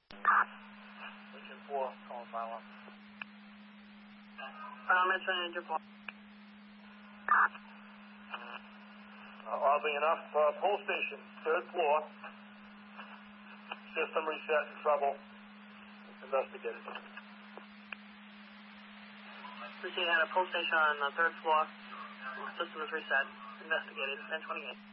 Engine 4, calling file up. Mention engine 4. Oddly enough, pole station, 3rd floor. System reset in trouble. Investigated. Proceed at a pole station on the 3rd floor. System is reset. Investigated. 1028.